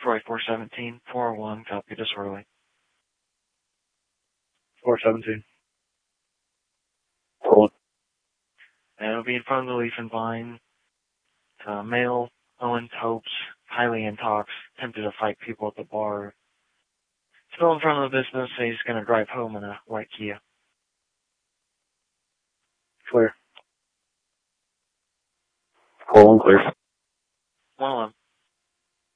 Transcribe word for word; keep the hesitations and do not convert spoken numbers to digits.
Troy four seventeen, four oh one, copy disorderly. four seventeen. Hold. And it'll be in front of the Leaf and Vine. Uh, male, Owen Topes, highly intox, attempted to fight people at the bar. Still in front of the business, and he's going to drive home in a white Kia. Clear. Colon clear. Well, um,